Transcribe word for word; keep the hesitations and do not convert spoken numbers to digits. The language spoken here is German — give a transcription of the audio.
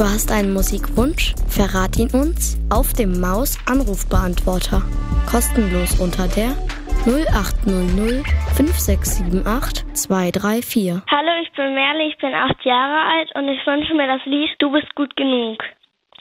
Du hast einen Musikwunsch? Verrat ihn uns auf dem Maus-Anrufbeantworter. Kostenlos unter der null acht null null fünf sechs sieben acht zwei drei vier. Hallo, ich bin Merle, ich bin acht Jahre alt und ich wünsche mir das Lied Du bist gut genug.